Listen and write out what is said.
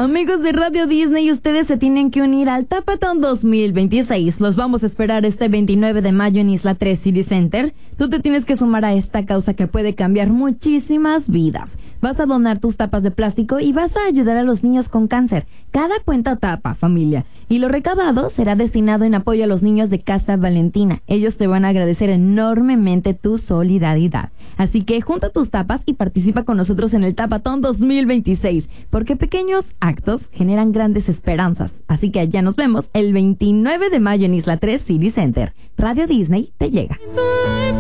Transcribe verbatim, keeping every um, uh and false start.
Amigos de Radio Disney, ustedes se tienen que unir al Tapatón dos mil veintiséis. Los vamos a esperar este veintinueve de mayo en Isla tres City Center. Tú te tienes que sumar a esta causa que puede cambiar muchísimas vidas. Vas a donar tus tapas de plástico y vas a ayudar a los niños con cáncer. Cada cuenta tapa, familia. Y lo recaudado será destinado en apoyo a los niños de Casa Valentina. Ellos te van a agradecer enormemente tu solidaridad. Así que junta tus tapas y participa con nosotros en el Tapatón dos mil veintiséis, porque pequeños actos generan grandes esperanzas. Así que allá nos vemos el veintinueve de mayo en Isla tres City Center. Radio Disney te llega.